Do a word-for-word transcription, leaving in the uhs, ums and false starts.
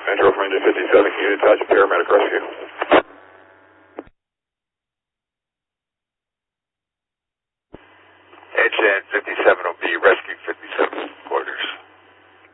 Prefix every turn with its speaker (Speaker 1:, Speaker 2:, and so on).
Speaker 1: Metro from Engine fifty-seven, can you attach a paramedic rescue?
Speaker 2: Engine fifty-seven will be rescuing fifty-seven.